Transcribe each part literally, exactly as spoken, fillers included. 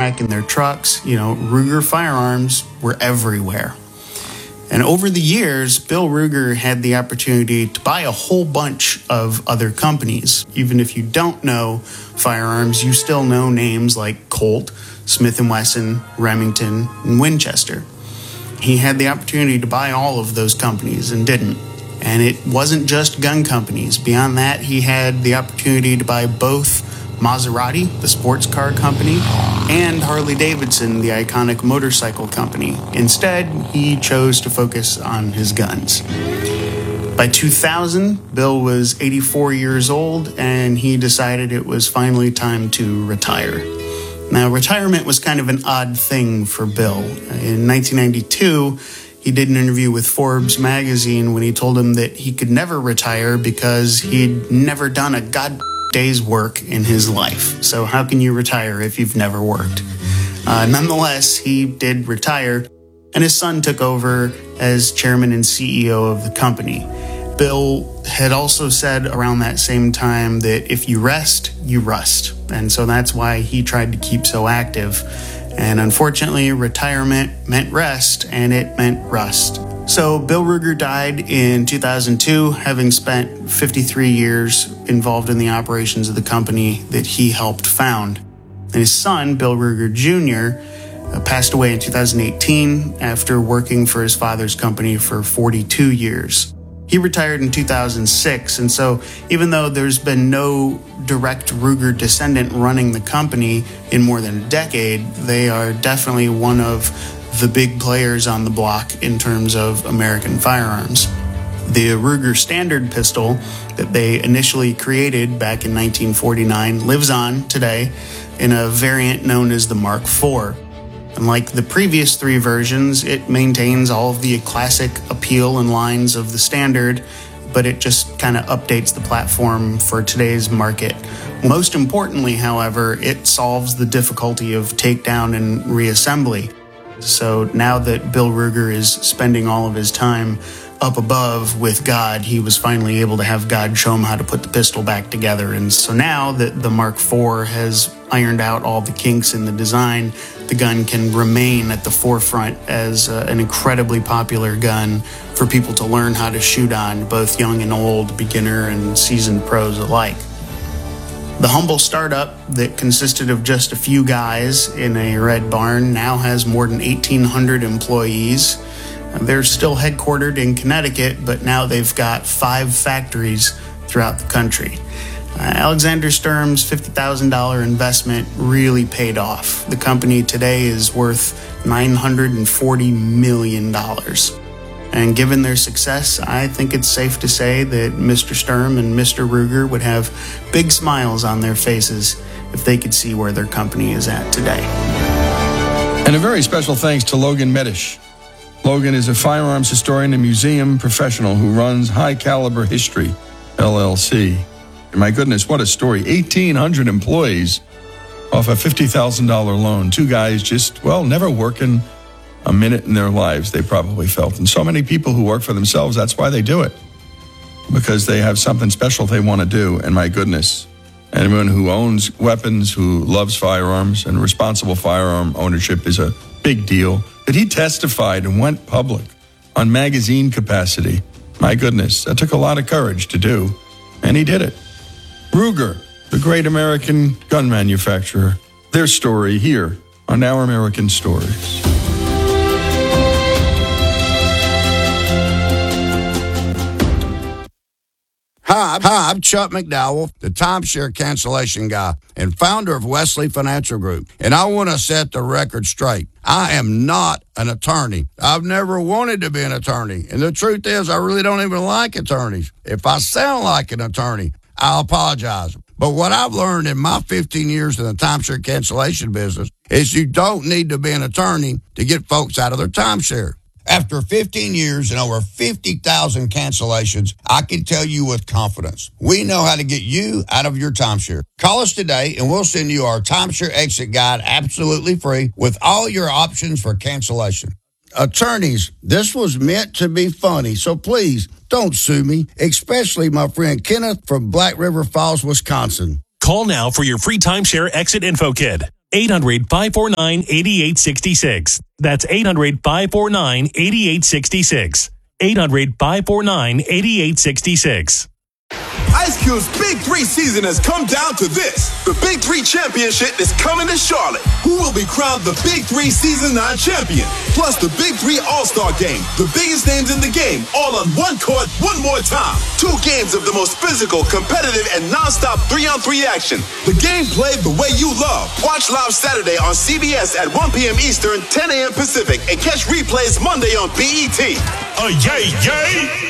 back in their trucks. You know, Ruger firearms were everywhere. And over the years, Bill Ruger had the opportunity to buy a whole bunch of other companies. Even if you don't know firearms, you still know names like Colt, Smith and Wesson, Remington, and Winchester. He had the opportunity to buy all of those companies and didn't. And it wasn't just gun companies. Beyond that, he had the opportunity to buy both Maserati, the sports car company, and Harley-Davidson, the iconic motorcycle company. Instead, he chose to focus on his guns. By two thousand, Bill was eighty-four years old, and he decided it was finally time to retire. Now, retirement was kind of an odd thing for Bill. In nineteen ninety-two, he did an interview with Forbes magazine when he told him that he could never retire because he'd never done a god day's work in his life. So how can you retire if you've never worked? Uh, nonetheless, he did retire, and his son took over as chairman and C E O of the company. Bill had also said around that same time that if you rest, you rust. And so that's why he tried to keep so active. And unfortunately, retirement meant rest, and it meant rust. So Bill Ruger died in two thousand two, having spent fifty-three years involved in the operations of the company that he helped found. And his son, Bill Ruger Junior, uh, passed away in two thousand eighteen after working for his father's company for forty-two years. He retired in two thousand six, and so even though there's been no direct Ruger descendant running the company in more than a decade, they are definitely one of the big players on the block in terms of American firearms. The Ruger Standard pistol that they initially created back in nineteen forty-nine lives on today in a variant known as the Mark four. Unlike the previous three versions, it maintains all of the classic appeal and lines of the Standard, but it just kind of updates the platform for today's market. Most importantly, however, it solves the difficulty of takedown and reassembly. So now that Bill Ruger is spending all of his time up above with God, he was finally able to have God show him how to put the pistol back together. And so now that the Mark four has ironed out all the kinks in the design, the gun can remain at the forefront as uh, an incredibly popular gun for people to learn how to shoot on, both young and old, beginner and seasoned pros alike. The humble startup that consisted of just a few guys in a red barn now has more than eighteen hundred employees. They're still headquartered in Connecticut, but now they've got five factories throughout the country. Uh, Alexander Sturm's fifty thousand dollars investment really paid off. The company today is worth nine hundred forty million dollars. And given their success, I think it's safe to say that Mister Sturm and Mister Ruger would have big smiles on their faces if they could see where their company is at today. And a very special thanks to Logan Medish. Logan is a firearms historian and museum professional who runs High Caliber History, L L C. And my goodness, what a story. eighteen hundred employees off a fifty thousand dollars loan. Two guys just, well, never working a minute in their lives, they probably felt. And so many people who work for themselves, that's why they do it. Because they have something special they want to do. And my goodness, anyone who owns weapons, who loves firearms, and responsible firearm ownership is a big deal. But he testified and went public on magazine capacity. My goodness, that took a lot of courage to do. And he did it. Ruger, the great American gun manufacturer, their story here on Our American Stories. Hi, hi, I'm Chuck McDowell, the timeshare cancellation guy and founder of Wesley Financial Group. And I want to set the record straight. I am not an attorney. I've never wanted to be an attorney. And the truth is, I really don't even like attorneys. If I sound like an attorney, I'll apologize. But what I've learned in my fifteen years in the timeshare cancellation business is you don't need to be an attorney to get folks out of their timeshare. After fifteen years and over fifty thousand cancellations, I can tell you with confidence, we know how to get you out of your timeshare. Call us today and we'll send you our timeshare exit guide absolutely free with all your options for cancellation. Attorneys, this was meant to be funny, so please don't sue me, especially my friend Kenneth from Black River Falls, Wisconsin. Call now for your free timeshare exit info kit. eight hundred, five four nine, eight eight six six. That's eight hundred, five four nine, eight eight six six. eight hundred, five four nine, eight eight six six. Ice Cube's Big Three season has come down to this. The Big Three Championship is coming to Charlotte. Who will be crowned the Big Three Season nine champion? Plus the Big Three All-Star Game. The biggest names in the game, all on one court, one more time. Two games of the most physical, competitive, and non-stop three-on-three action. The game played the way you love. Watch live Saturday on C B S at one p.m. Eastern, ten a.m. Pacific, and catch replays Monday on B E T. Uh, yay, yay!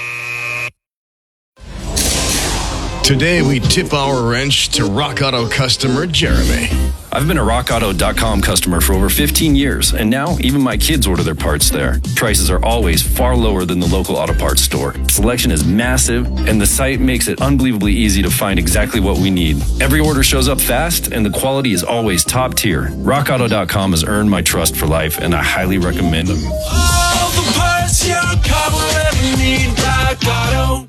Today, we tip our wrench to Rock Auto customer Jeremy. I've been a rock auto dot com customer for over fifteen years, and now even my kids order their parts there. Prices are always far lower than the local auto parts store. Selection is massive, and the site makes it unbelievably easy to find exactly what we need. Every order shows up fast, and the quality is always top tier. rock auto dot com has earned my trust for life, and I highly recommend them. All the parts your car will ever need, Rock Auto.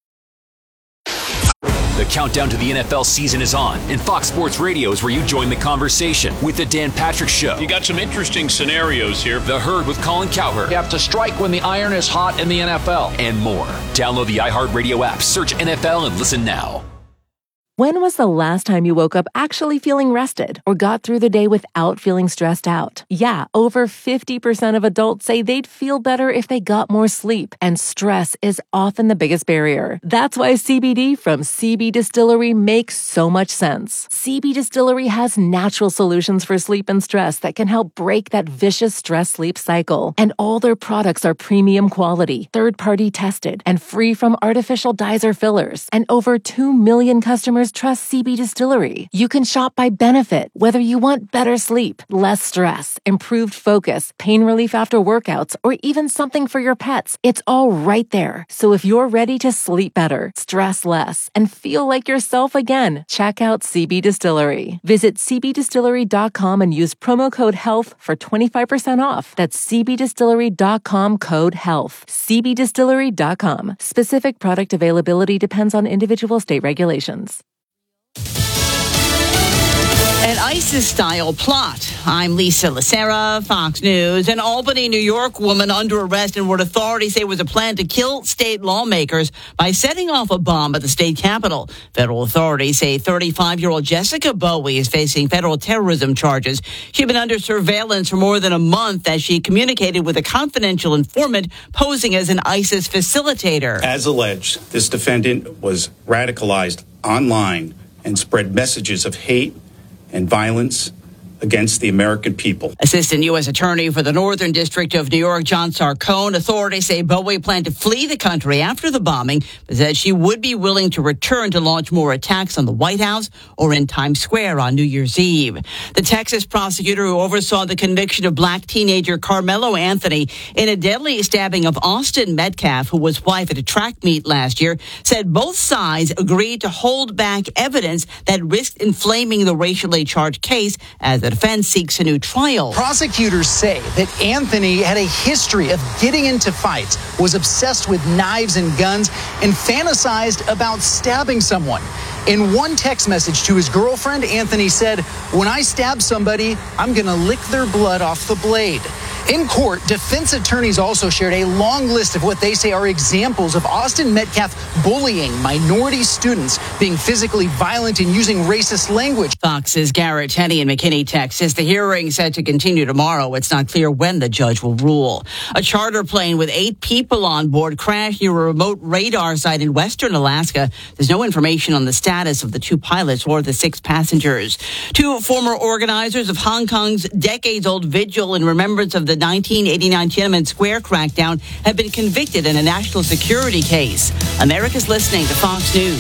The countdown to the N F L season is on, and Fox Sports Radio is where you join the conversation with The Dan Patrick Show. You got some interesting scenarios here. The Herd with Colin Cowherd. You have to strike when the iron is hot in the N F L. And more. Download the iHeartRadio app, search N F L, and listen now. When was the last time you woke up actually feeling rested or got through the day without feeling stressed out? Yeah, over fifty percent of adults say they'd feel better if they got more sleep, and stress is often the biggest barrier. That's why C B D from C B Distillery makes so much sense. C B Distillery has natural solutions for sleep and stress that can help break that vicious stress-sleep cycle. And all their products are premium quality, third-party tested, and free from artificial dyes or fillers. And over two million customers trust C B Distillery. You can shop by benefit, whether you want better sleep, less stress, improved focus, pain relief after workouts, or even something for your pets. It's all right there. So if you're ready to sleep better, stress less, and feel like yourself again, check out C B Distillery. Visit c b distillery dot com and use promo code HEALTH for twenty-five percent off. That's c b distillery dot com code HEALTH. c b distillery dot com. Specific product availability depends on individual state regulations. An ISIS-style plot. I'm Lisa Lacera, Fox News. An Albany, New York woman under arrest in what authorities say was a plan to kill state lawmakers by setting off a bomb at the state capitol. Federal authorities say thirty-five-year-old Jessica Bowie is facing federal terrorism charges. She'd been under surveillance for more than a month as she communicated with a confidential informant posing as an ISIS facilitator. As alleged, this defendant was radicalized online and spread messages of hate and violence against the American people. Assistant U S Attorney for the Northern District of New York, John Sarcone, authorities say Bowie planned to flee the country after the bombing, but said she would be willing to return to launch more attacks on the White House or in Times Square on New Year's Eve. The Texas prosecutor who oversaw the conviction of black teenager Carmelo Anthony in a deadly stabbing of Austin Metcalf, who was wife at a track meet last year, said both sides agreed to hold back evidence that risked inflaming the racially charged case as the defense seeks a new trial. Prosecutors say that Anthony had a history of getting into fights, was obsessed with knives and guns, and fantasized about stabbing someone. In one text message to his girlfriend, Anthony said, "When I stab somebody, I'm going to lick their blood off the blade." In court, defense attorneys also shared a long list of what they say are examples of Austin Metcalf bullying minority students, being physically violent and using racist language. Fox's Garrett Tenney in McKinney, Texas. The hearing set to continue tomorrow. It's not clear when the judge will rule. A charter plane with eight people on board crashed near a remote radar site in western Alaska. There's no information on the status of the two pilots or the six passengers. Two former organizers of Hong Kong's decades-old vigil in remembrance of the nineteen eighty-nine Tiananmen Square crackdown have been convicted in a national security case. America's listening to Fox News.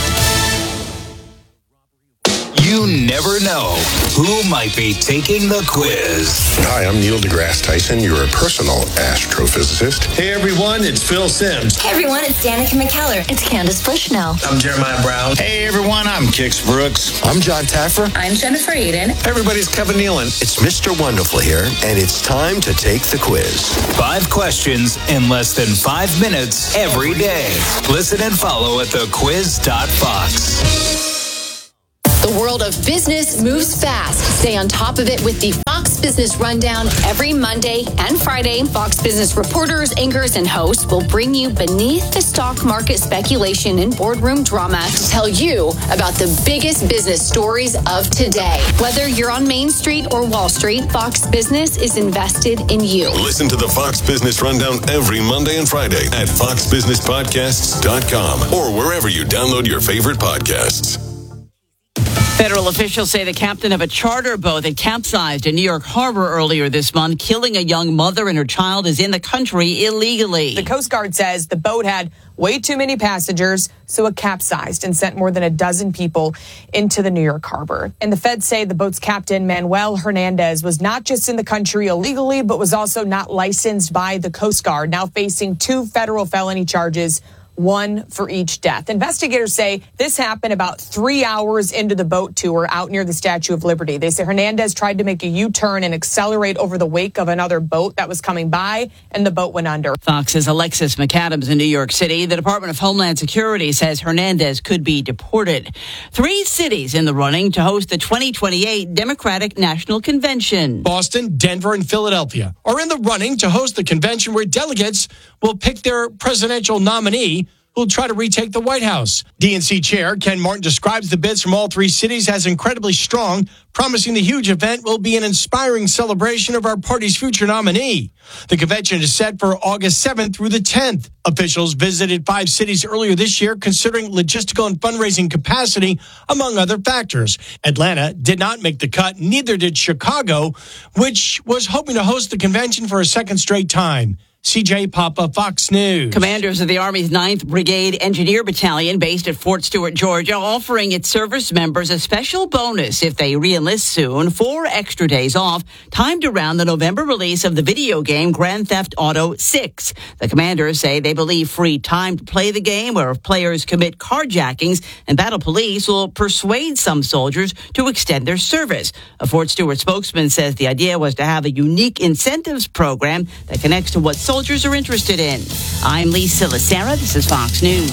You never know who might be taking the quiz. Hi, I'm Neil deGrasse Tyson, your personal astrophysicist. Hey everyone, it's Phil Simms. Hey everyone, it's Danica McKellar. It's Candace Bushnell. I'm Jeremiah Brown. Hey everyone, I'm Kix Brooks. I'm John Taffer. I'm Jennifer Aiden. Hey everybody's Kevin Nealon. It's Mister Wonderful here, and it's time to take the quiz. Five questions in less than five minutes every day. Listen and follow at the quiz dot fox. The world of business moves fast. Stay on top of it with the Fox Business Rundown every Monday and Friday. Fox Business reporters, anchors, and hosts will bring you beneath the stock market speculation and boardroom drama to tell you about the biggest business stories of today. Whether you're on Main Street or Wall Street, Fox Business is invested in you. Listen to the Fox Business Rundown every Monday and Friday at fox business podcasts dot com or wherever you download your favorite podcasts. Federal officials say the captain of a charter boat that capsized in New York Harbor earlier this month, killing a young mother and her child, is in the country illegally. The Coast Guard says the boat had way too many passengers, so it capsized and sent more than a dozen people into the New York Harbor. And the feds say the boat's captain, Manuel Hernandez, was not just in the country illegally, but was also not licensed by the Coast Guard, now facing two federal felony charges, one for each death. Investigators say this happened about three hours into the boat tour out near the Statue of Liberty. They say Hernandez tried to make a U-turn and accelerate over the wake of another boat that was coming by, and the boat went under. Fox's Alexis McAdams in New York City. The Department of Homeland Security says Hernandez could be deported. Three cities in the running to host the twenty twenty-eight Democratic National Convention. Boston, Denver, and Philadelphia are in the running to host the convention where delegates will pick their presidential nominee who'll try to retake the White House. D N C Chair Ken Martin describes the bids from all three cities as incredibly strong, promising the huge event will be an inspiring celebration of our party's future nominee. The convention is set for August seventh through the tenth. Officials visited five cities earlier this year, considering logistical and fundraising capacity, among other factors. Atlanta did not make the cut, neither did Chicago, which was hoping to host the convention for a second straight time. C J Papa, Fox News. Commanders of the Army's ninth Brigade Engineer Battalion, based at Fort Stewart, Georgia, offering its service members a special bonus if they reenlist soon. Four extra days off, timed around the November release of the video game Grand Theft Auto six. The commanders say they believe free time to play the game, where players commit carjackings, and Battle Police will persuade some soldiers to extend their service. A Fort Stewart spokesman says the idea was to have a unique incentives program that connects to what soldiers Soldiers are interested in. I'm Lisa Lacera. This is Fox News.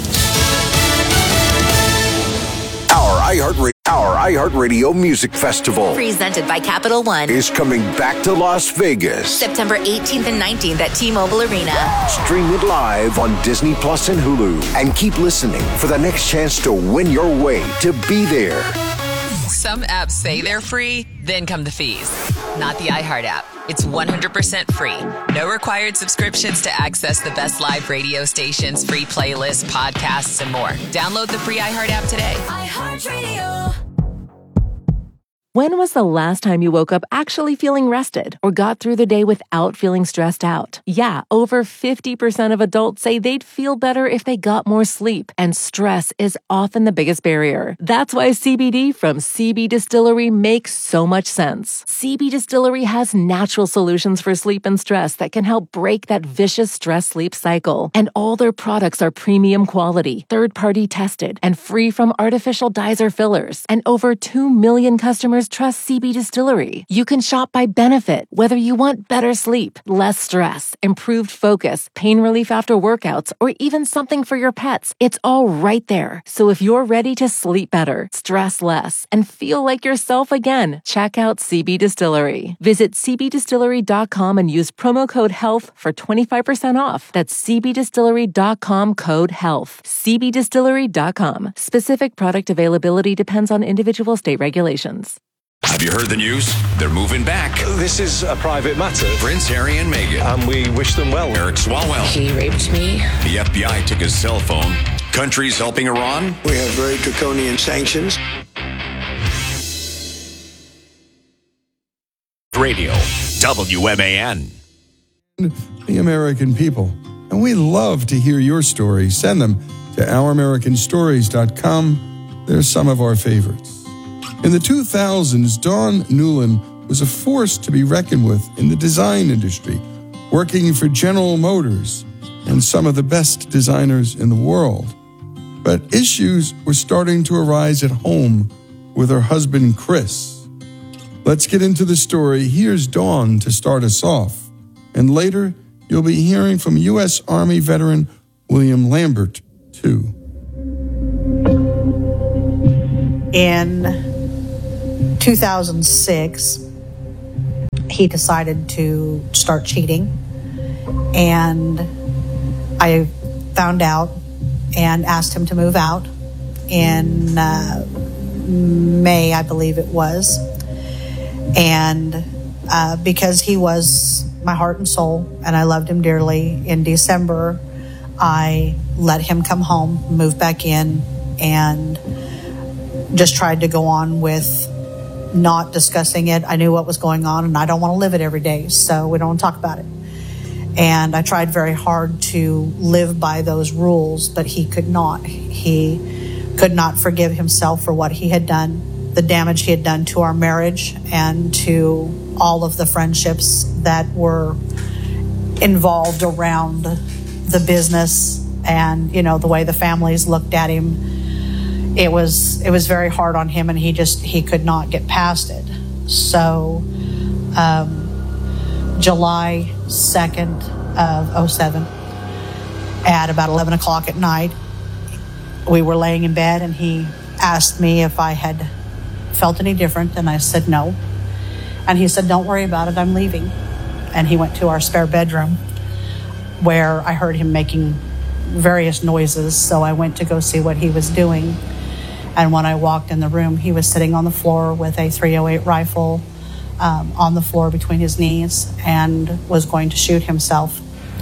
Our iHeartRadio, our iHeartRadio Music Festival, presented by Capital One, is coming back to Las Vegas. September eighteenth and nineteenth at T-Mobile Arena. Stream it live on Disney Plus and Hulu. And keep listening for the next chance to win your way to be there. Some apps say they're free, then come the fees. Not the iHeart app. It's one hundred percent free. No required subscriptions to access the best live radio stations, free playlists, podcasts, and more. Download the free iHeart app today. iHeartRadio. When was the last time you woke up actually feeling rested or got through the day without feeling stressed out? Yeah, over fifty percent of adults say they'd feel better if they got more sleep, and stress is often the biggest barrier. That's why C B D from C B Distillery makes so much sense. C B Distillery has natural solutions for sleep and stress that can help break that vicious stress-sleep cycle. And all their products are premium quality, third-party tested, and free from artificial dyes or fillers. And over two million customers trust C B Distillery. You can shop by benefit, whether you want better sleep, less stress, improved focus, pain relief after workouts, or even something for your pets. It's all right there. So if you're ready to sleep better, stress less, and feel like yourself again, check out C B Distillery. Visit c b distillery dot com and use promo code HEALTH for twenty-five percent off. That's c b distillery dot com code HEALTH. c b distillery dot com. Specific product availability depends on individual state regulations. Have you heard the news? They're moving back. This is a private matter. Prince Harry and Meghan. And we wish them well. Eric Swalwell. He raped me. The F B I took his cell phone. Countries helping Iran. We have very draconian sanctions. Radio, W M A N. The American people. And we love to hear your stories. Send them to our american stories dot com. They're some of our favorites. In the two thousands, Dawn Newland was a force to be reckoned with in the design industry, working for General Motors and some of the best designers in the world. But issues were starting to arise at home with her husband, Chris. Let's get into the story. Here's Dawn to start us off. And later, you'll be hearing from U S Army veteran William Lambert, too. In two thousand six, he decided to start cheating, and I found out and asked him to move out in uh, May, I believe it was. And uh, because he was my heart and soul, and I loved him dearly, in December, I let him come home, move back in, and just tried to go on with not discussing it. I knew what was going on, and I don't want to live it every day, so we don't want to talk about it. And I tried very hard to live by those rules, but he could not. He could not forgive himself for what he had done, the damage he had done to our marriage and to all of the friendships that were involved around the business, and, you know, the way the families looked at him. It was it was very hard on him, and he just he could not get past it. So um, July second of oh seven, at about eleven o'clock at night, we were laying in bed, and he asked me if I had felt any different, and I said no. And he said, "Don't worry about it, I'm leaving." And he went to our spare bedroom, where I heard him making various noises, so I went to go see what he was doing. And when I walked in the room, he was sitting on the floor with a three oh eight rifle um, on the floor between his knees, and was going to shoot himself.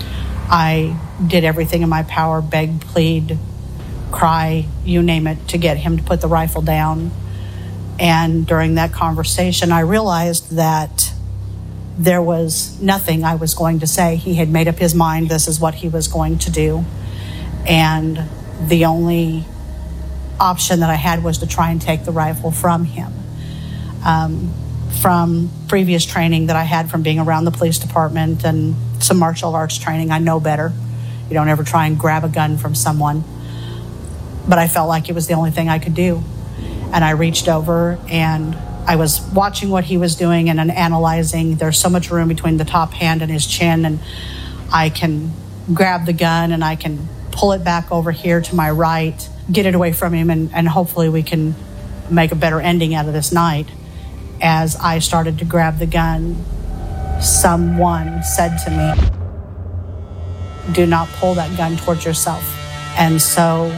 I did everything in my power, beg, plead, cry, you name it, to get him to put the rifle down. And during that conversation, I realized that there was nothing I was going to say. He had made up his mind, this is what he was going to do. And the only option that I had was to try and take the rifle from him. Um, from previous training that I had from being around the police department and some martial arts training, I know better. You don't ever try and grab a gun from someone. But I felt like it was the only thing I could do. And I reached over, and I was watching what he was doing and analyzing. There's so much room between the top hand and his chin, and I can grab the gun and I can pull it back over here to my right, get it away from him, and, and hopefully we can make a better ending out of this night. As I started to grab the gun, someone said to me, "Do not pull that gun towards yourself." And so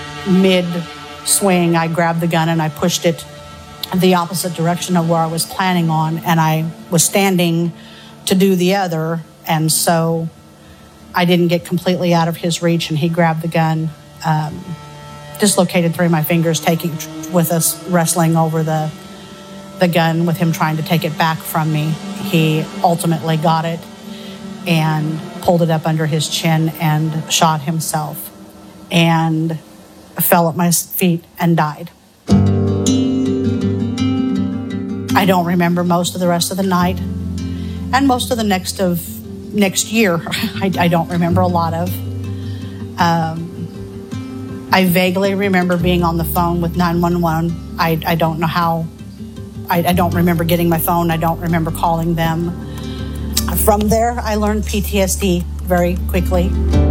mid-swing, I grabbed the gun and I pushed it the opposite direction of where I was planning on, and I was standing to do the other, and so I didn't get completely out of his reach, and he grabbed the gun, um, dislocated three of my fingers, taking with us wrestling over the the gun with him trying to take it back from me. He ultimately got it and pulled it up under his chin and shot himself, and fell at my feet and died. I don't remember most of the rest of the night, and most of the next of next year, I, I don't remember a lot of. Um, I vaguely remember being on the phone with nine one one. I, I don't know how. I, I don't remember getting my phone. I don't remember calling them. From there, I learned P T S D very quickly.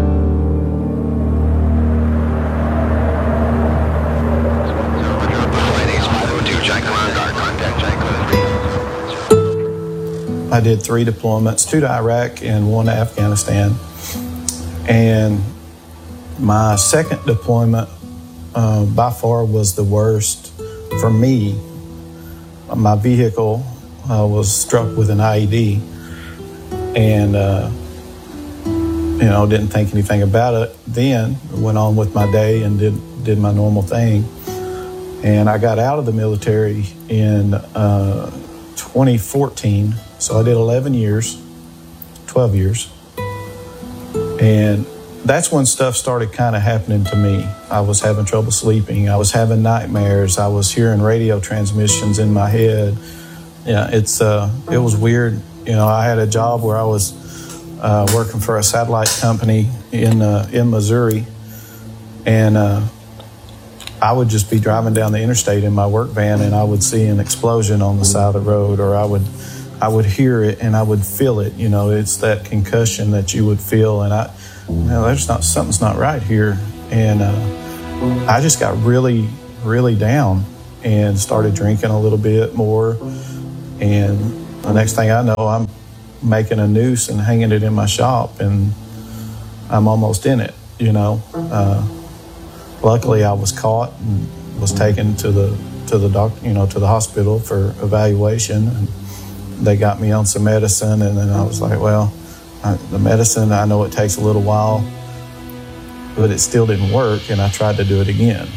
I did three deployments, two to Iraq and one to Afghanistan. And my second deployment uh, by far was the worst for me. My vehicle uh, was struck with an I E D, and uh, you know, didn't think anything about it then. Went on with my day and did did my normal thing. And I got out of the military in uh, twenty fourteen. So I did eleven years, twelve years. And that's when stuff started kind of happening to me. I was having trouble sleeping. I was having nightmares. I was hearing radio transmissions in my head. Yeah, it's uh, it was weird. You know, I had a job where I was uh, working for a satellite company in uh, in Missouri, and uh, I would just be driving down the interstate in my work van, and I would see an explosion on the side of the road, or I would. I would hear it and I would feel it. You know, it's that concussion that you would feel, and I, you know, there's not something's not right here, and uh, I just got really, really down. and started drinking a little bit more. And the next thing I know, I'm making a noose and hanging it in my shop, and I'm almost in it, you know. Uh, luckily, I was caught and was taken to the to the doc, you know, to the hospital for evaluation, and they got me on some medicine. And then I was like, well, I, the medicine, I know it takes a little while, but it still didn't work, and I tried to do it again.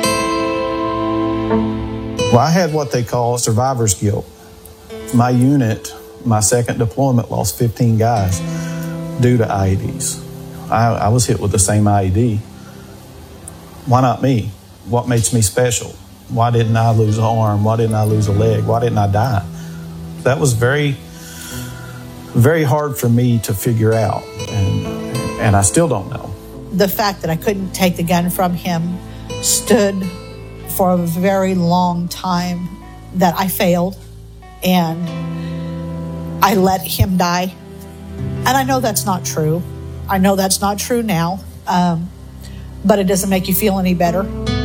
Well, I had what they call survivor's guilt. My unit, my second deployment, lost fifteen guys due to I E Ds. I, I was hit with the same I E D. Why not me? What makes me special? Why didn't I lose an arm? Why didn't I lose a leg? Why didn't I die? That was very, very hard for me to figure out, and, and I still don't know. The fact that I couldn't take the gun from him stood for a very long time that I failed, and I let him die. And I know that's not true. I know that's not true now, um, but it doesn't make you feel any better.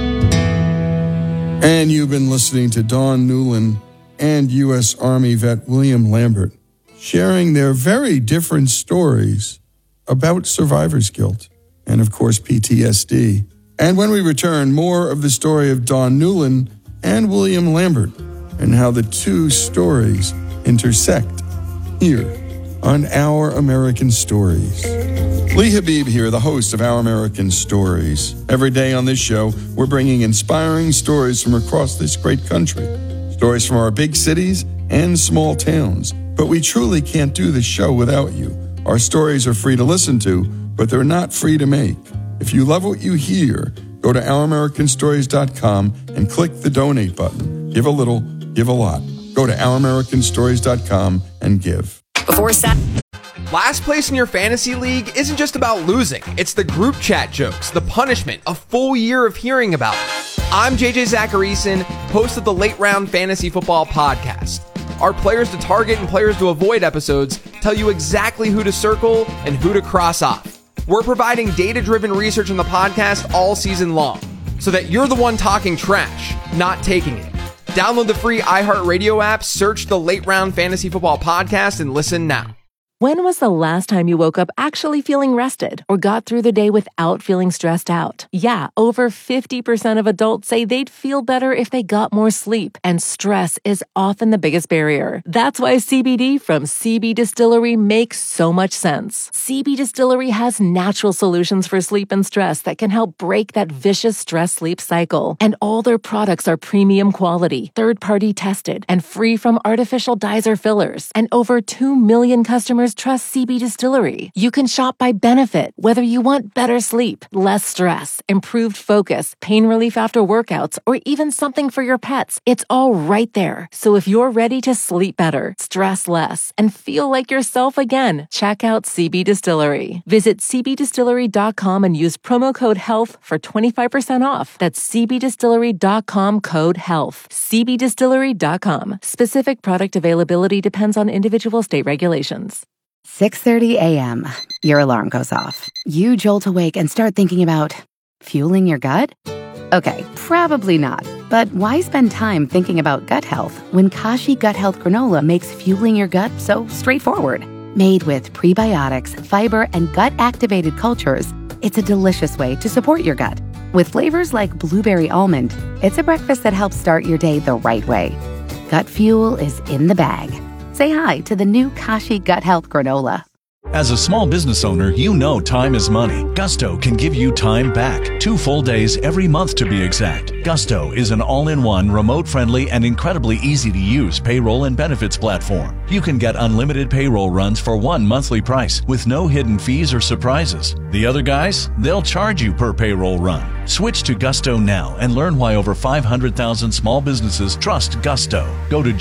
And you've been listening to Dawn Newland and U S Army vet William Lambert sharing their very different stories about survivor's guilt and, of course, P T S D. And when we return, more of the story of Dawn Newland and William Lambert and how the two stories intersect here on Our American Stories. Lee Habib here, the host of Our American Stories. Every day on this show, we're bringing inspiring stories from across this great country. Stories from our big cities and small towns. But we truly can't do this show without you. Our stories are free to listen to, but they're not free to make. If you love what you hear, go to our american stories dot com and click the donate button. Give a little, give a lot. Go to our american stories dot com and give. Before Sat- Last place in your fantasy league isn't just about losing. It's the group chat jokes, the punishment, a full year of hearing about it. I'm J J Zacharyson, host of the Late Round Fantasy Football Podcast. Our players to target and players to avoid episodes tell you exactly who to circle and who to cross off. We're providing data-driven research on the podcast all season long, so that you're the one talking trash, not taking it. Download the free iHeartRadio app, search the Late Round Fantasy Football Podcast, and listen now. When was the last time you woke up actually feeling rested or got through the day without feeling stressed out? Yeah, over fifty percent of adults say they'd feel better if they got more sleep, and stress is often the biggest barrier. That's why C B D from C B Distillery makes so much sense. C B Distillery has natural solutions for sleep and stress that can help break that vicious stress-sleep cycle. And all their products are premium quality, third-party tested, and free from artificial dyes or fillers. And over two million customers trust C B Distillery. You can shop by benefit, whether you want better sleep, less stress, improved focus, pain relief after workouts, or even something for your pets. It's all right there. So if you're ready to sleep better, stress less, and feel like yourself again, check out C B Distillery. Visit c b distillery dot com and use promo code HEALTH for twenty-five percent off. That's c b distillery dot com code HEALTH. c b distillery dot com. Specific product availability depends on individual state regulations. six thirty a.m. Your alarm goes off. You jolt awake and start thinking about fueling your gut? Okay, probably not. But why spend time thinking about gut health when Kashi Gut Health Granola makes fueling your gut so straightforward? Made with prebiotics, fiber, and gut-activated cultures, it's a delicious way to support your gut. With flavors like blueberry almond, it's a breakfast that helps start your day the right way. Gut fuel is in the bag. Say hi to the new Kashi Gut Health Granola. As a small business owner, you know time is money. Gusto can give you time back. Two full days every month to be exact. Gusto is an all-in-one, remote-friendly, and incredibly easy-to-use payroll and benefits platform. You can get unlimited payroll runs for one monthly price with no hidden fees or surprises. The other guys, they'll charge you per payroll run. Switch to Gusto now and learn why over five hundred thousand small businesses trust Gusto. Go to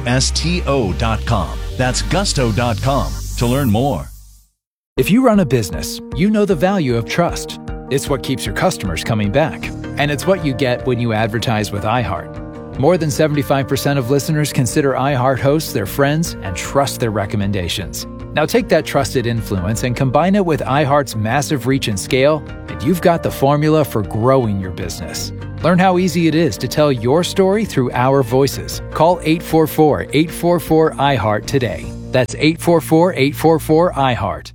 gusto dot com. That's gusto dot com to learn more. If you run a business, you know the value of trust. It's what keeps your customers coming back. And it's what you get when you advertise with iHeart. More than seventy-five percent of listeners consider iHeart hosts their friends and trust their recommendations. Now take that trusted influence and combine it with iHeart's massive reach and scale, and you've got the formula for growing your business. Learn how easy it is to tell your story through our voices. Call eight four four, eight four four, I heart today. That's eight four four, eight four four, I heart.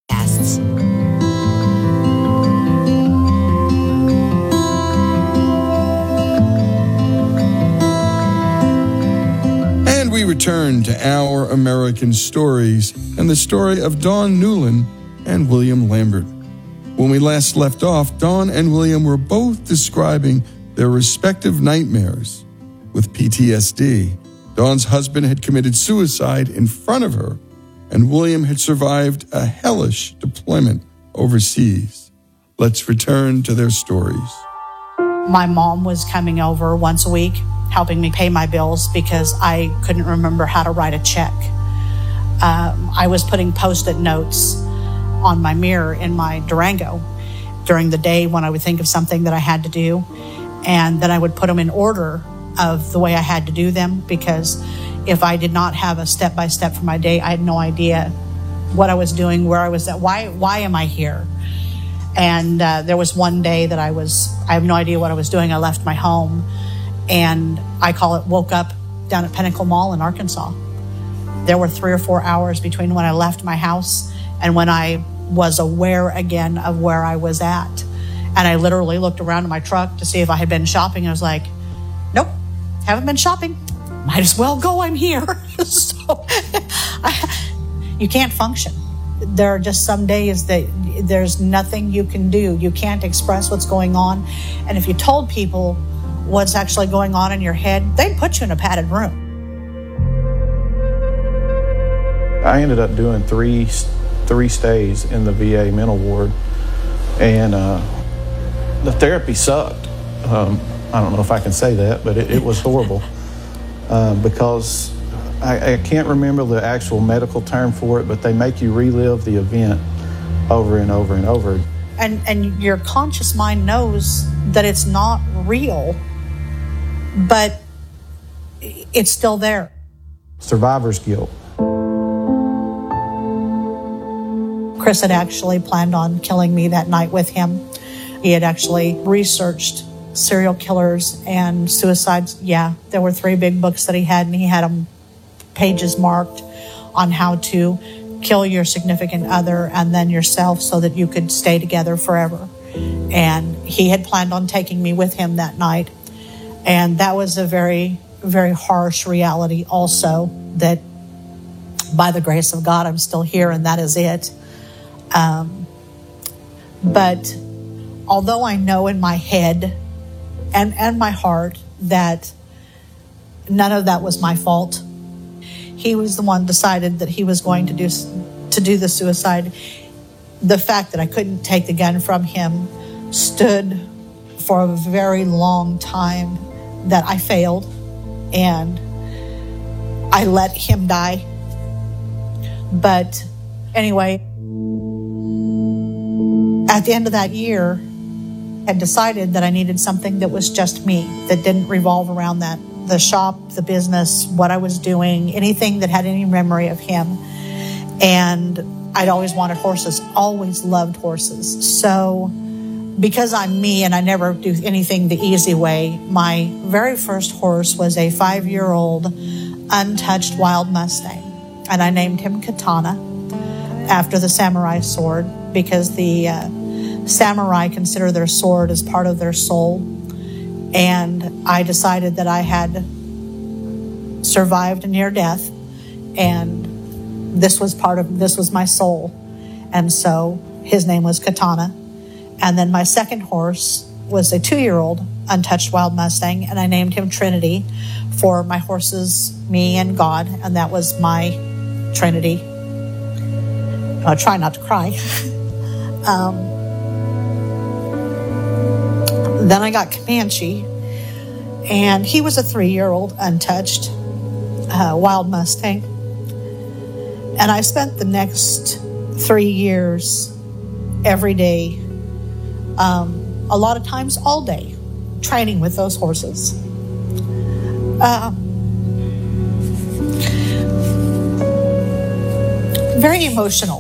And we return to Our American Stories and the story of Dawn Newland and William Lambert. When we last left off, Dawn and William were both describing their respective nightmares with P T S D. Dawn's husband had committed suicide in front of her, and William had survived a hellish deployment overseas. Let's return to their stories. My mom was coming over once a week, helping me pay my bills because I couldn't remember how to write a check. Um, I was putting Post-it notes on my mirror in my Durango during the day when I would think of something that I had to do. And then I would put them in order of the way I had to do them, because if I did not have a step-by-step for my day, I had no idea what I was doing, where I was at, why, why am I here? And uh, there was one day that I was, I have no idea what I was doing. I left my home and I call it woke up down at Pinnacle Mall in Arkansas. There were three or four hours between when I left my house and when I was aware again of where I was at. And I literally looked around in my truck to see if I had been shopping. I was like, nope, haven't been shopping. Might as well go, I'm here. So I, you can't function. There are just some days that there's nothing you can do. You can't express what's going on. And if you told people what's actually going on in your head, they'd put you in a padded room. I ended up doing three three stays in the V A mental ward, and uh, the therapy sucked. Um, I don't know if I can say that, but it, it was horrible uh, because I, I can't remember the actual medical term for it, but they make you relive the event over and over and over. And and your conscious mind knows that it's not real, but it's still there. Survivor's guilt. Chris had actually planned on killing me that night with him. He had actually researched serial killers and suicides. Yeah, there were three big books that he had, and he had them pages marked on how to kill your significant other and then yourself so that you could stay together forever. And he had planned on taking me with him that night. And that was a very, very harsh reality also, that by the grace of God, I'm still here and that is it. Um, but although I know in my head and, and my heart that none of that was my fault, he was the one who decided that he was going to do to do the suicide. The fact that I couldn't take the gun from him stood for a very long time that I failed and I let him die. But anyway, at the end of that year, I had decided that I needed something that was just me, that didn't revolve around that. The shop, the business, what I was doing, anything that had any memory of him. And I'd always wanted horses, always loved horses. So because I'm me and I never do anything the easy way, my very first horse was a five-year-old untouched wild Mustang. And I named him Katana after the samurai sword, because the uh, samurai consider their sword as part of their soul. And I decided that I had survived near death, and this was part of, this was my soul. And so his name was Katana. And then my second horse was a two-year-old untouched wild Mustang, and I named him Trinity for my horses, me and God, and that was my Trinity. I'll try not to cry. um, then I got Comanche, and he was a three-year-old untouched uh, wild Mustang. And I spent the next three years every day, um, a lot of times all day, training with those horses. Uh, very emotional.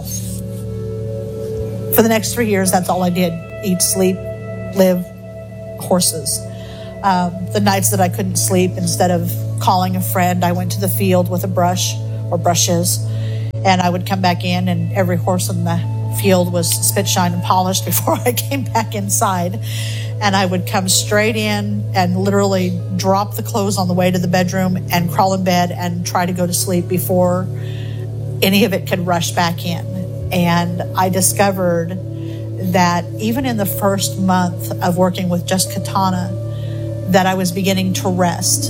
For the next three years, that's all I did. Eat, sleep, live, horses. Um, the nights that I couldn't sleep, instead of calling a friend, I went to the field with a brush or brushes, and I would come back in, and every horse in the field was spit shined and polished before I came back inside. And I would come straight in and literally drop the clothes on the way to the bedroom and crawl in bed and try to go to sleep before any of it could rush back in. And I discovered that even in the first month of working with Just Katana, that I was beginning to rest,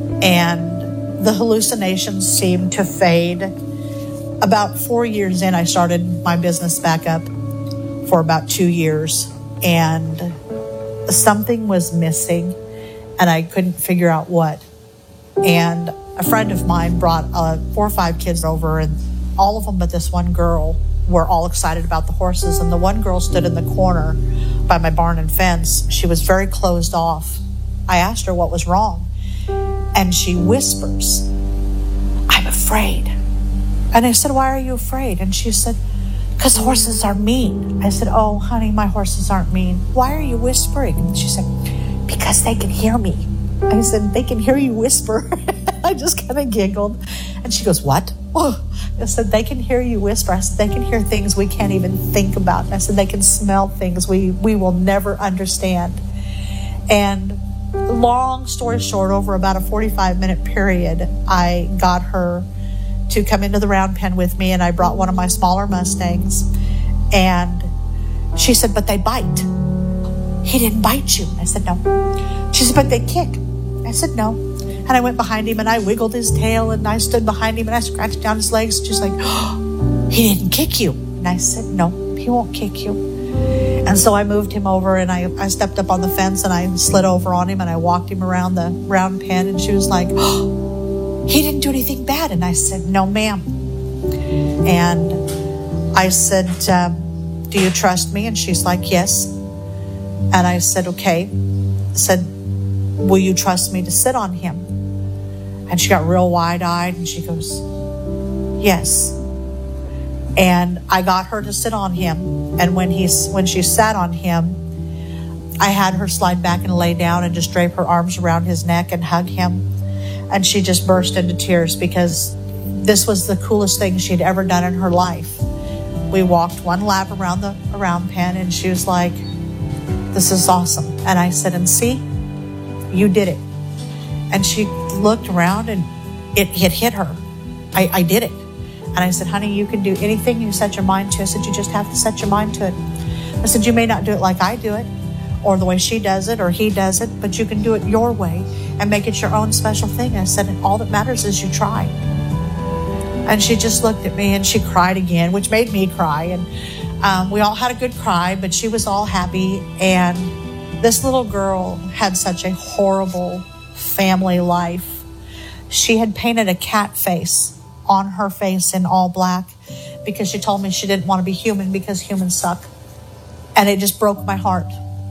and the hallucinations seemed to fade. About four years in, I started my business back up for about two years, and something was missing, and I couldn't figure out what. And a friend of mine brought uh, four or five kids over, and all of them but this one girl were all excited about the horses. And the one girl stood in the corner by my barn and fence. She was very closed off. I asked her what was wrong, and she whispers, "I'm afraid." And I said, "Why are you afraid?" And she said, "Because horses are mean." I said, "Oh, honey, my horses aren't mean. Why are you whispering?" And she said, "Because they can hear me." I said, "They can hear you whisper." I just kind of giggled. And she goes, "What?" Oh, I said, "They can hear you whisper." I said, "They can hear things we can't even think about." And I said, "They can smell things we, we will never understand." And long story short, over about a forty-five minute period, I got her to come into the round pen with me, and I brought one of my smaller Mustangs, and she said, "But they bite." "He didn't bite you." I said, "No." She said, "But they kick." I said, "No." And I went behind him and I wiggled his tail, and I stood behind him and I scratched down his legs, just like, "Oh, he didn't kick you." And I said, "No, he won't kick you." And so I moved him over, and I, I stepped up on the fence and I slid over on him and I walked him around the round pen, and she was like, "Oh, he didn't do anything bad." And I said, "No, ma'am." And I said, um, "Do you trust me?" And she's like, "Yes." And I said, "Okay." I said, "Will you trust me to sit on him?" And she got real wide-eyed and she goes, "Yes." And I got her to sit on him. And when he, when she sat on him, I had her slide back and lay down and just drape her arms around his neck and hug him. And she just burst into tears because this was the coolest thing she'd ever done in her life. We walked one lap around the around pen, and she was like, "This is awesome." And I said, "And see, you did it." And she looked around and it, it hit her. I, I did it. And I said, "Honey, you can do anything you set your mind to." I said, "You just have to set your mind to it." I said, "You may not do it like I do it, or the way she does it, or he does it, but you can do it your way and make it your own special thing." I said, "And all that matters is you try." And she just looked at me and she cried again, which made me cry. And um, we all had a good cry, but she was all happy. And this little girl had such a horrible family life. She had painted a cat face on her face in all black because she told me she didn't want to be human because humans suck. And it just broke my heart.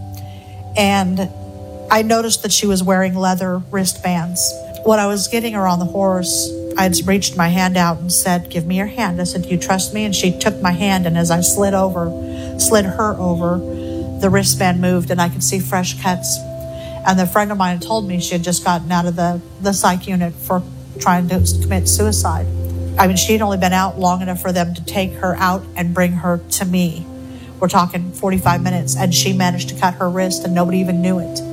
And I noticed that she was wearing leather wristbands. When I was getting her on the horse, I had reached my hand out and said, "Give me your hand." I said, "Do you trust me?" And she took my hand, and as I slid over, slid her over, the wristband moved and I could see fresh cuts. And the friend of mine had told me she had just gotten out of the, the psych unit for trying to commit suicide. I mean, she'd only been out long enough for them to take her out and bring her to me. We're talking forty-five minutes, and she managed to cut her wrist and nobody even knew it.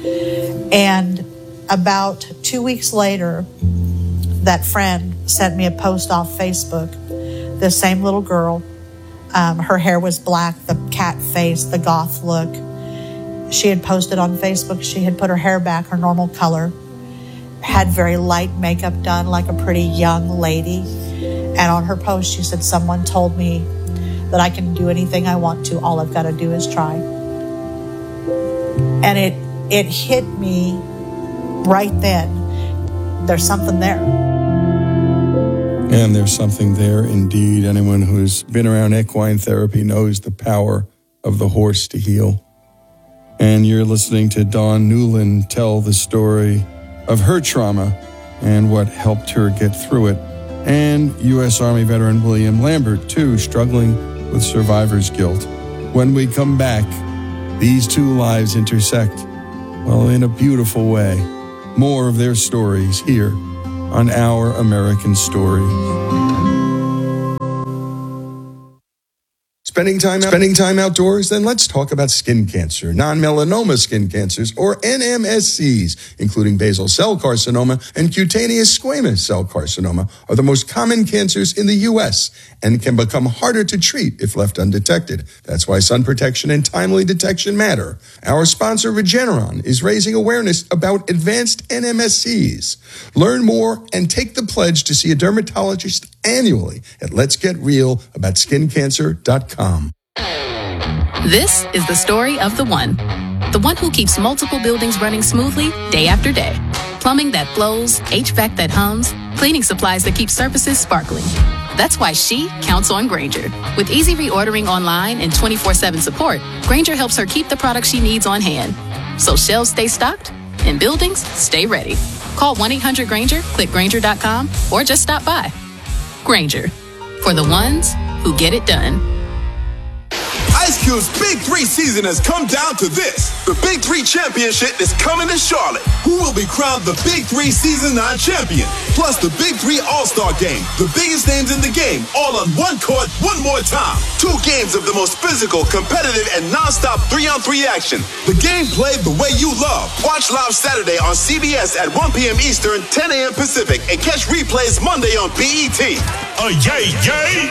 And about two weeks later, that friend sent me a post off Facebook. The same little girl, um, her hair was black, the cat face, the goth look. She had posted on Facebook, she had put her hair back her normal color, had very light makeup done like a pretty young lady. And on her post, she said, "Someone told me that I can do anything I want to. All I've got to do is try." And it it hit me right then. There's something there. And there's something there indeed. Anyone who's been around equine therapy knows the power of the horse to heal. And you're listening to Dawn Newland tell the story of her trauma and what helped her get through it. And U S Army veteran William Lambert, too, struggling with survivor's guilt. When we come back, these two lives intersect. well, in a beautiful way. More of their stories here on Our American Stories. Spending time, spending time outdoors? Then let's talk about skin cancer, non-melanoma skin cancers, or N M S Cs, including basal cell carcinoma and cutaneous squamous cell carcinoma, are the most common cancers in the U S and can become harder to treat if left undetected. That's why sun protection and timely detection matter. Our sponsor, Regeneron, is raising awareness about advanced N M S Cs. Learn more and take the pledge to see a dermatologist annually at lets get real about skin cancer dot com. This is the story of the one. The one who keeps multiple buildings running smoothly day after day. Plumbing that flows, H V A C that hums, cleaning supplies that keep surfaces sparkling. That's why she counts on Grainger. With easy reordering online and twenty-four seven support, Grainger helps her keep the products she needs on hand. So shelves stay stocked and buildings stay ready. Call one eight hundred Grainger, click Grainger dot com, or just stop by. Grainger, for the ones who get it done. Ice Cube's Big Three season has come down to this. The Big Three Championship is coming to Charlotte. Who will be crowned the Big Three Season nine champion? Plus the Big Three All-Star Game. The biggest names in the game, all on one court, one more time. Two games of the most physical, competitive, and non-stop three-on-three action. The game played the way you love. Watch live Saturday on C B S at one p.m. Eastern, ten a.m. Pacific, and catch replays Monday on B E T. Oh, yay, yay!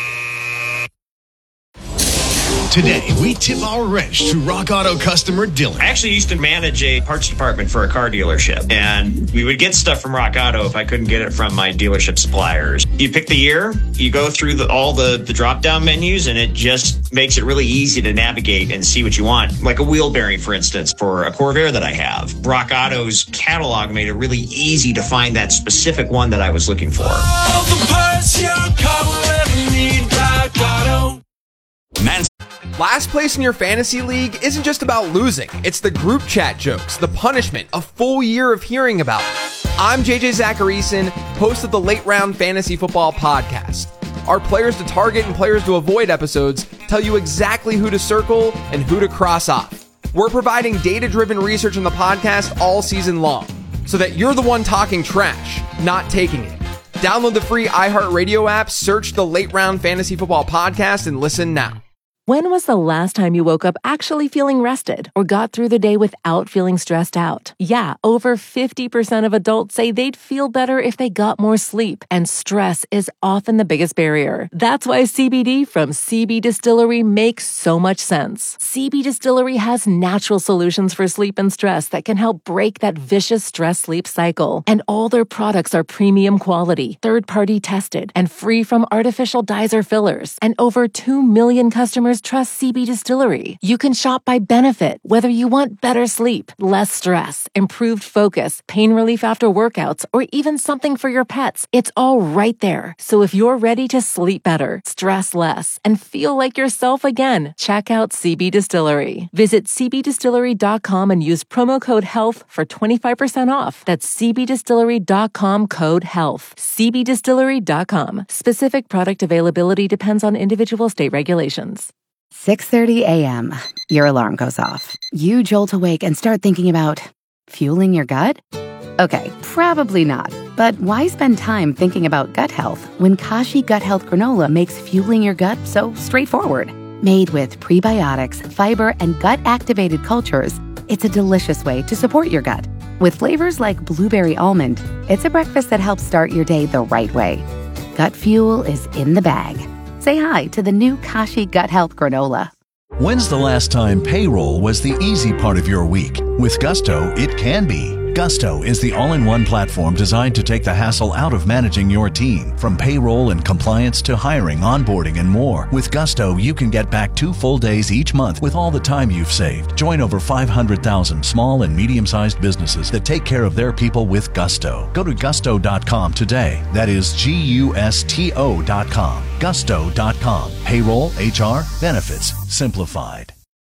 Today, we tip our wrench to Rock Auto customer Dylan. I actually used to manage a parts department for a car dealership, and we would get stuff from Rock Auto if I couldn't get it from my dealership suppliers. You pick the year, you go through the, all the, the drop-down menus, and it just makes it really easy to navigate and see what you want. Like a wheel bearing, for instance, for a Corvair that I have. Rock Auto's catalog made it really easy to find that specific one that I was looking for. All the parts your car will ever need, Rock Auto. Man. Last place in your fantasy league isn't just about losing. It's the group chat jokes, the punishment, a full year of hearing about it. I'm J J Zacharyson, host of the Late Round Fantasy Football Podcast. Our players to target and players to avoid episodes tell you exactly who to circle and who to cross off. We're providing data-driven research on the podcast all season long, so that you're the one talking trash, not taking it. Download the free iHeartRadio app, search the Late Round Fantasy Football Podcast, and listen now. When was the last time you woke up actually feeling rested or got through the day without feeling stressed out? Yeah, over fifty percent of adults say they'd feel better if they got more sleep, and stress is often the biggest barrier. That's why C B D from C B Distillery makes so much sense. C B Distillery has natural solutions for sleep and stress that can help break that vicious stress-sleep cycle. And all their products are premium quality, third-party tested, and free from artificial dyes or fillers. And over two million customers trust C B Distillery. You can shop by benefit, whether you want better sleep, less stress, improved focus, pain relief after workouts, or even something for your pets. It's all right there. So if you're ready to sleep better, stress less, and feel like yourself again, check out C B Distillery. Visit c b distillery dot com and use promo code HEALTH for twenty-five percent off. That's c b distillery dot com code HEALTH. c b distillery dot com. Specific product availability depends on individual state regulations. six thirty a.m. Your alarm goes off. You jolt awake and start thinking about fueling your gut? Okay, probably not. But why spend time thinking about gut health when Kashi Gut Health Granola makes fueling your gut so straightforward? Made with prebiotics, fiber, and gut-activated cultures, it's a delicious way to support your gut. With flavors like blueberry almond, it's a breakfast that helps start your day the right way. Gut fuel is in the bag. Say hi to the new Kashi Gut Health Granola. When's the last time payroll was the easy part of your week? With Gusto, it can be. Gusto is the all-in-one platform designed to take the hassle out of managing your team. From payroll and compliance to hiring, onboarding, and more. With Gusto, you can get back two full days each month with all the time you've saved. Join over five hundred thousand small and medium-sized businesses that take care of their people with Gusto. Go to gusto dot com today. That is G U S T O dot com. gusto dot com. Payroll, H R, benefits, simplified.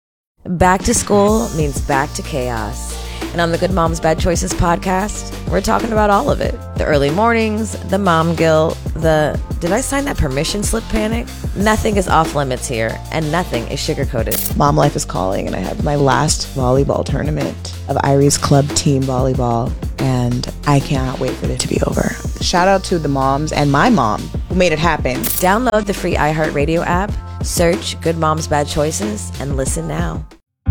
Back to school means back to chaos. And on the Good Moms Bad Choices podcast, we're talking about all of it. The early mornings, the mom guilt, the did I sign that permission slip panic? Nothing is off limits here, and nothing is sugar-coated. Mom life is calling, and I have my last volleyball tournament of Irie's club team volleyball, and I cannot wait for it to be over. Shout out to the moms and my mom who made it happen. Download the free iHeartRadio app, search Good Moms Bad Choices, and listen now.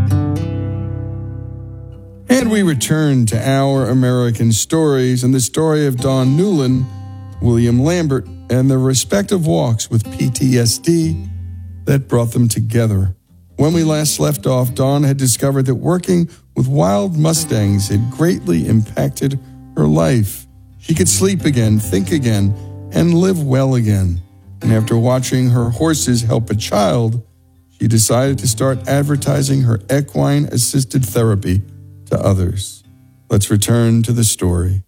And we return to Our American Stories and the story of Dawn Newland, William Lambert, and their respective walks with P T S D that brought them together. When we last left off, Dawn had discovered that working with wild Mustangs had greatly impacted her life. She could sleep again, think again, and live well again. And after watching her horses help a child, she decided to start advertising her equine-assisted therapy to others. Let's return to the story.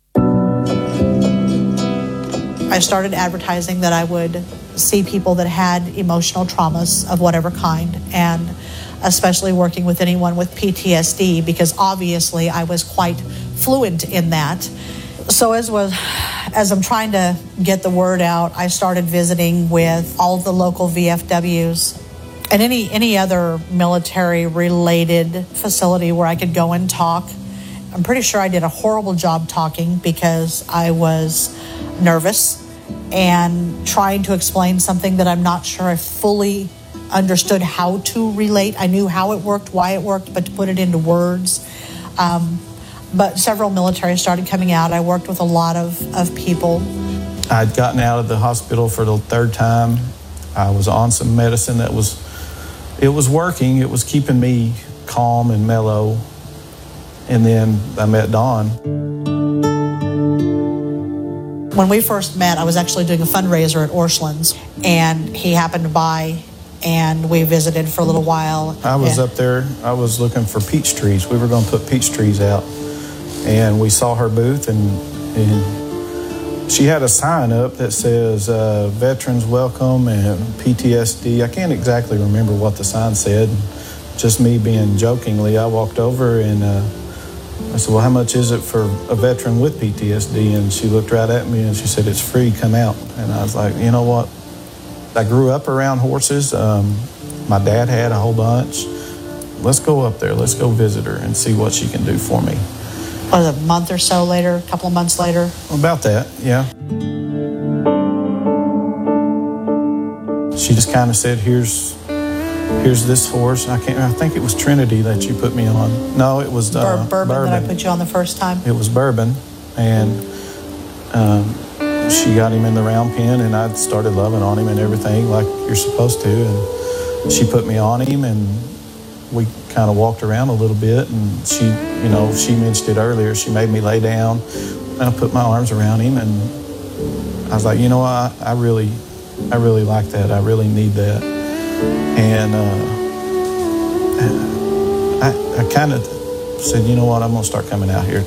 I started advertising that I would see people that had emotional traumas of whatever kind, and especially working with anyone with P T S D, because obviously I was quite fluent in that. So as was, as I'm trying to get the word out, I started visiting with all the local V F Ws and any any other military-related facility where I could go and talk. I'm pretty sure I did a horrible job talking because I was nervous and trying to explain something that I'm not sure I fully understood how to relate. I knew how it worked, why it worked, but to put it into words. Um, but several military started coming out. I worked with a lot of, of people. I'd gotten out of the hospital for the third time. I was on some medicine that was, it was working. It was keeping me calm and mellow. And then I met Dawn. When we first met, I was actually doing a fundraiser at Orscheln's, and he happened to buy, and we visited for a little while. I was and, up there, I was looking for peach trees. We were going to put peach trees out. And we saw her booth, and, and she had a sign up that says, uh, Veterans Welcome and P T S D. I can't exactly remember what the sign said. Just me being jokingly, I walked over and uh, I said, well, how much is it for a veteran with P T S D? And she looked right at me and she said, it's free, come out. And I was like, you know what? I grew up around horses. Um, my dad had a whole bunch. Let's go up there. Let's go visit her and see what she can do for me. Was it a month or so later, a couple of months later? About that, yeah. She just kind of said, here's here's this horse. I can't. I think it was Trinity that you put me on. No, it was uh, Bur- bourbon, bourbon that I put you on the first time. It was Bourbon, and um, she got him in the round pen, and I started loving on him and everything like you're supposed to. And she put me on him, and we kind of walked around a little bit. And she, you know, she mentioned it earlier. She made me lay down, and I put my arms around him, and I was like, you know, I, I really, I really like that. I really need that. And uh, I, I kind of said, you know what, I'm going to start coming out here.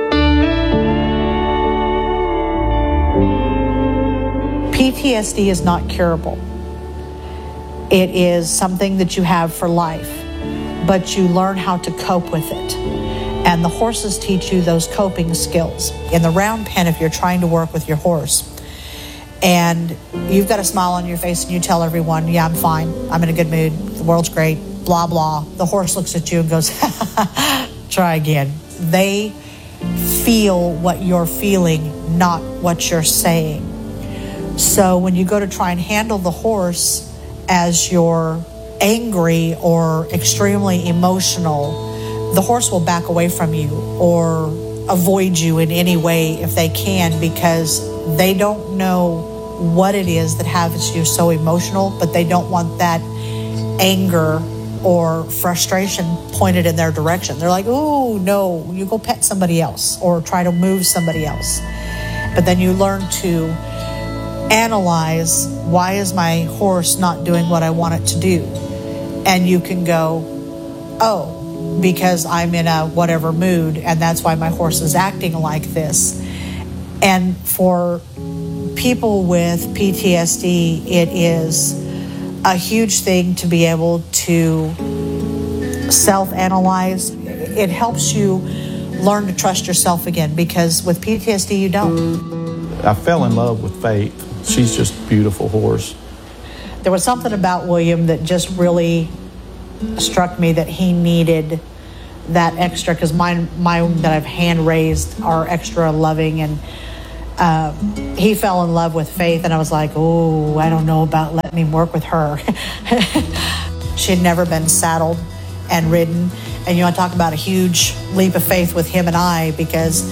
P T S D is not curable. It is something that you have for life, but you learn how to cope with it. And the horses teach you those coping skills. In the round pen, if you're trying to work with your horse, and you've got a smile on your face and you tell everyone, yeah, I'm fine, I'm in a good mood, the world's great, blah, blah. The horse looks at you and goes, try again. They feel what you're feeling, not what you're saying. So when you go to try and handle the horse as you're angry or extremely emotional, the horse will back away from you or avoid you in any way if they can, because they don't know what it is that has you so emotional, but they don't want that anger or frustration pointed in their direction. They're like, oh, no, you go pet somebody else or try to move somebody else. But then you learn to analyze, why is my horse not doing what I want it to do? And you can go, oh, because I'm in a whatever mood, and that's why my horse is acting like this. And for people with P T S D, it is a huge thing to be able to self-analyze. It helps you learn to trust yourself again, because with P T S D, you don't. I fell in love with Faith. She's just a beautiful horse. There was something about William that just really struck me, that he needed that extra, because mine, mine that I've hand raised are extra loving, and uh, he fell in love with Faith, and I was like, oh, I don't know about letting him work with her. She had never been saddled and ridden, and you want to talk about a huge leap of faith with him and I, because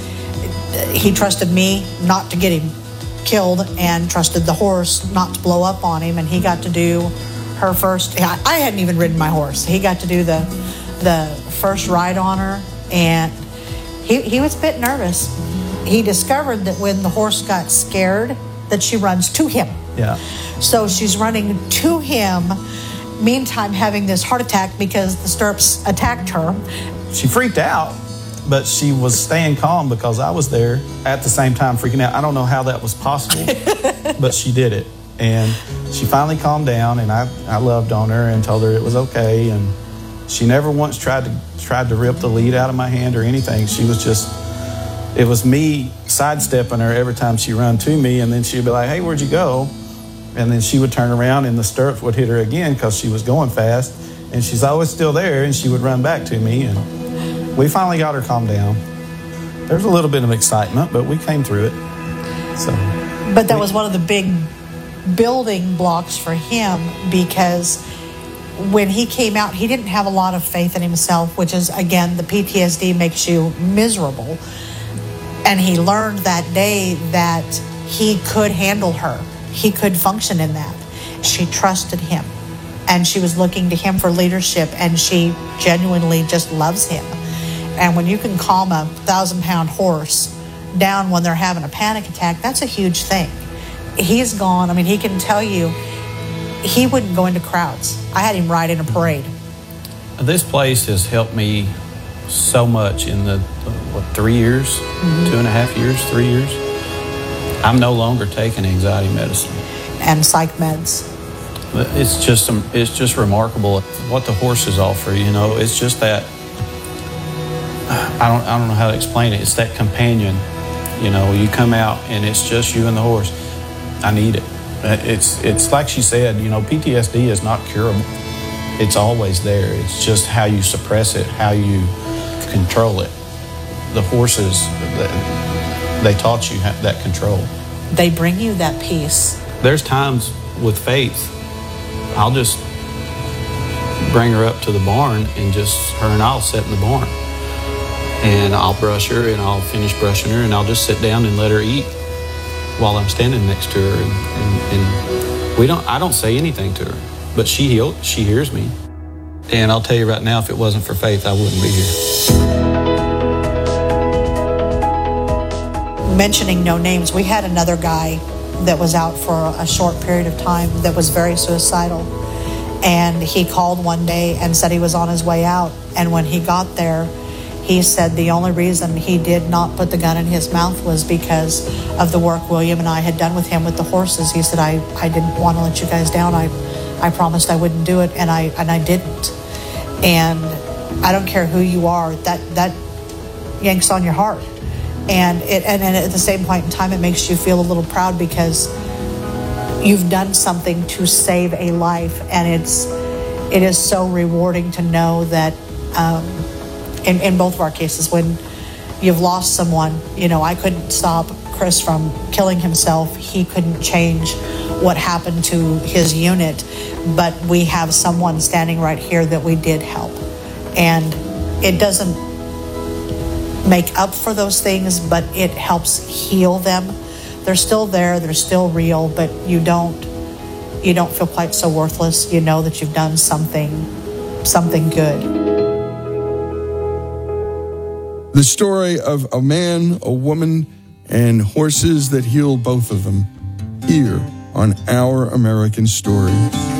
he trusted me not to get him killed and trusted the horse not to blow up on him, and he got to do her first. I hadn't even ridden my horse. He got to do the the first ride on her, and he, he was a bit nervous. He discovered that when the horse got scared, that she runs to him. Yeah. So she's running to him, meantime having this heart attack because the stirrups attacked her. She freaked out, but she was staying calm because I was there at the same time freaking out. I don't know how that was possible, but she did it. And she finally calmed down, and I, I loved on her and told her it was okay. And she never once tried to tried to rip the lead out of my hand or anything. She was just, it was me sidestepping her every time she ran to me, and then she'd be like, hey, where'd you go? And then she would turn around and the stirrups would hit her again because she was going fast, and she's always still there, and she would run back to me, and we finally got her calmed down. There's a little bit of excitement, but we came through it. So, But that was one of the big building blocks for him, because when he came out, he didn't have a lot of faith in himself, which is, again, the P T S D makes you miserable. And he learned that day that he could handle her. He could function in that. She trusted him, and she was looking to him for leadership, and she genuinely just loves him. And when you can calm a thousand pound horse down when they're having a panic attack, that's a huge thing. He's gone. I mean, he can tell you he wouldn't go into crowds. I had him ride in a parade. This place has helped me so much in the, what, three years, mm-hmm. two and a half years, three years. I'm no longer taking anxiety medicine. And psych meds. It's just, it's just remarkable what the horses offer, you know. It's just that, I don't, I don't know how to explain it. It's that companion, you know. You come out and it's just you and the horse. I need it. It's, it's like she said, you know, P T S D is not curable. It's always there. It's just how you suppress it, how you control it. The horses, they taught you that control. They bring you that peace. There's times with Faith, I'll just bring her up to the barn and just, her and I'll sit in the barn. And I'll brush her and I'll finish brushing her and I'll just sit down and let her eat while I'm standing next to her. And, and, and we don't, I don't say anything to her, but she, she hears me. And I'll tell you right now, if it wasn't for Faith, I wouldn't be here. Mentioning no names, we had another guy that was out for a short period of time that was very suicidal. And he called one day and said he was on his way out. And when he got there, he said the only reason he did not put the gun in his mouth was because of the work William and I had done with him with the horses. He said, I, I didn't want to let you guys down. I, I promised I wouldn't do it, and I and I didn't. And I don't care who you are, that, that yanks on your heart. And, it, and, and at the same point in time, it makes you feel a little proud because you've done something to save a life. And it's it is so rewarding to know that um, in, in both of our cases, when you've lost someone, you know, I couldn't stop Chris from killing himself. He couldn't change what happened to his unit, but we have someone standing right here that we did help. And it doesn't make up for those things, but it helps heal them. They're still there, they're still real, but you don't you don't feel quite so worthless. You know that you've done something something good. The story of a man, a woman, and horses that healed both of them, here on Our American Stories.